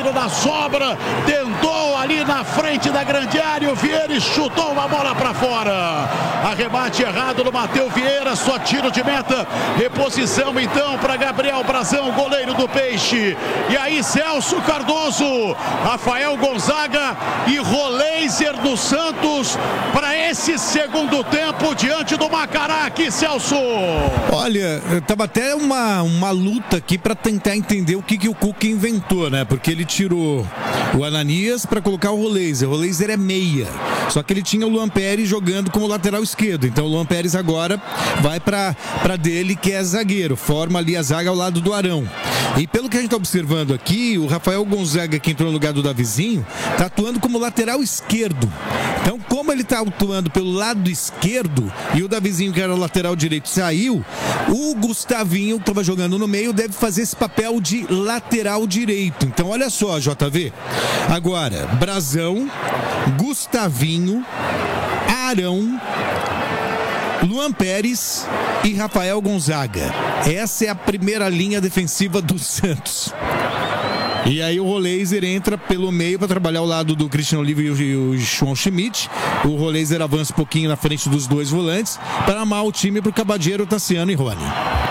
Cabageiro na sobra, tentou ali na frente da grande área, o Vieira chutou uma bola para fora. Arremate errado no Matheus Vieira, só tiro de meta. Reposição então para Gabriel Brazão, goleiro do Peixe. E aí Celso Cardoso, Rafael Gonzaga e Roleiser do Santos para esse segundo tempo diante do Macará aqui, Celso. Olha, tava até uma luta aqui para tentar entender o que o Cuca inventou, né? Porque ele tirou o Ananias para colocar o Roleiser. O Roleiser é meia. Só que ele tinha o Luan Pérez jogando como lateral esquerdo. Então o Luan Pérez agora vai para dele, que é zagueiro. Forma ali a zaga ao lado do Arão. E pelo que a gente está observando aqui, o Rafael Gonzaga, que entrou no lugar do Davizinho, está atuando como lateral esquerdo. Então, como ele está atuando pelo lado esquerdo e o Davizinho, que era o lateral direito, saiu, o Gustavinho, que estava jogando no meio, deve fazer esse papel de lateral direito. Então, olha só, JV. Agora, Brazão, Gustavinho, Arão, Luan Pérez e Rafael Gonzaga. Essa é a primeira linha defensiva do Santos. E aí o Roleiser entra pelo meio para trabalhar ao lado do Christian Olive e o João Schmidt. O Roleiser avança um pouquinho na frente dos dois volantes para armar o time para o Cabageiro, Tassiano e Rony.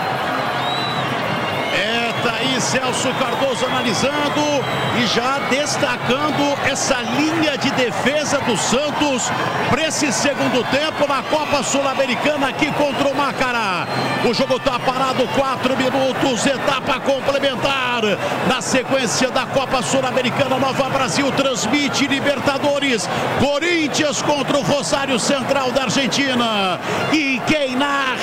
Tá aí Celso Cardoso analisando e já destacando essa linha de defesa do Santos para esse segundo tempo na Copa Sul-Americana aqui contra o Macará. O jogo está parado 4 minutos, etapa complementar. Na sequência da Copa Sul-Americana, Nova Brasil transmite Libertadores. Corinthians contra o Rosário Central da Argentina. E quem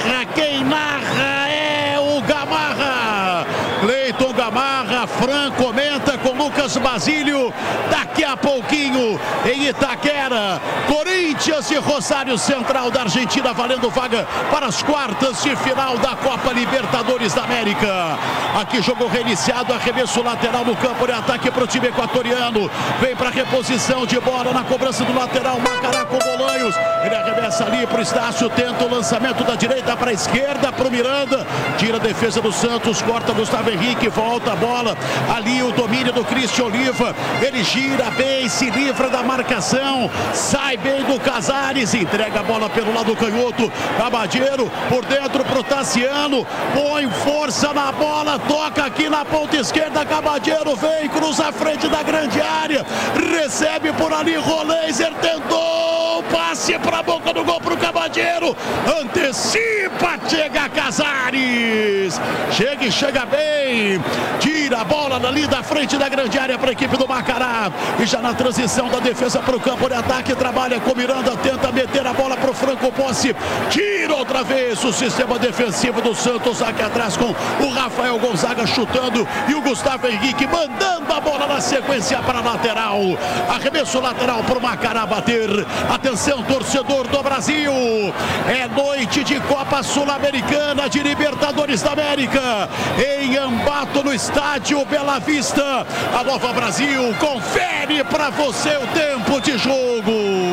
narra é o Gamarra. Cleiton Gamarra, Fran comenta com Lucas Basílio. Daqui a pouquinho em Itaquera, Corinthians e Rosário Central da Argentina valendo vaga para as quartas de final da Copa Libertadores da América. Aqui jogo reiniciado, arremesso lateral no campo de ataque para o time equatoriano. Vem para reposição de bola na cobrança do lateral, Macará com Bolanhos. Ele arremessa ali para o Estácio, tenta o lançamento da direita para a esquerda para o Miranda. Tira a defesa do Santos, corta Gustavo Henrique, volta a bola. Ali o domínio do Christian Oliva. Ele gira bem, se livra da marcação. Sai bem do Casares, entrega a bola pelo lado canhoto. Cabageiro por dentro pro Tassiano. Põe força na bola, toca aqui na ponta esquerda. Cabageiro vem, cruza a frente da grande área. Recebe por ali, Roleiser tentou. Passe para a boca do gol pro Cabageiro. Antecipa, chega Casares. Chega e chega bem. Tira a bola ali da frente da grande área para a equipe do Macará. E já na transição da defesa para o campo de ataque, trabalha com Miranda, tenta meter a bola para o Franco Posse. Tira outra vez o sistema defensivo do Santos aqui atrás com o Rafael Gonzaga chutando e o Gustavo Henrique mandando a bola na sequência para a lateral. Arremesso lateral para o Macará bater. Atenção, torcedor do Brasil. É noite de Copa Sul-Americana de Libertadores da América. Em Ambato, no estádio Bela Vista. A Nova Brasil confere para você o tempo de jogo.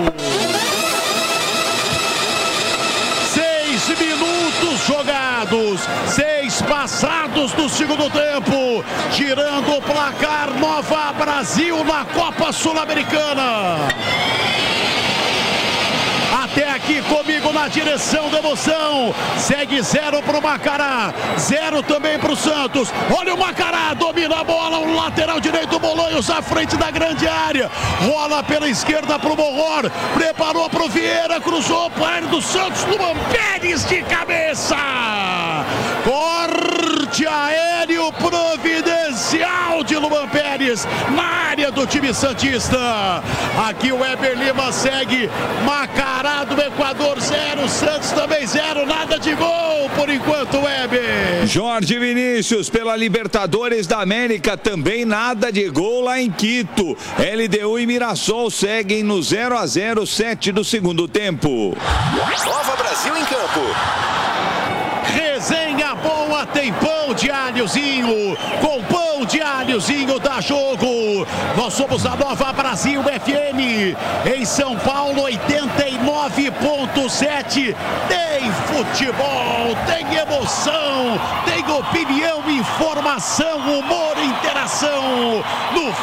6 minutos jogados, 6 passados do segundo tempo, girando o placar Nova Brasil na Copa Sul-Americana. Até aqui comigo na direção da emoção. Segue 0 para o Macará, 0 também para o Santos. Olha o Macará, domina a bola, o lateral direito, Bolanhos à frente da grande área. Rola pela esquerda para o Morror, preparou para o Vieira, cruzou para a área do Santos, Luan Pérez de cabeça. Corte aéreo providencial de Luan Pérez na área do time santista. Aqui o Weber Lima segue, Macará do Equador 0, Santos também 0, nada de gol por enquanto, Weber. Jorge Vinícius pela Libertadores da América, também nada de gol lá em Quito. LDU e Mirassol seguem no 0-0, 7 do segundo tempo. Nova Brasil em campo. Resenha boa, tem pão de alhozinho. Com pão de alhozinho dá jogo. Nós somos a Nova Brasil FM. Em São Paulo, 89.7. Tem futebol, tem emoção, tem opinião, informação, humor, interação. No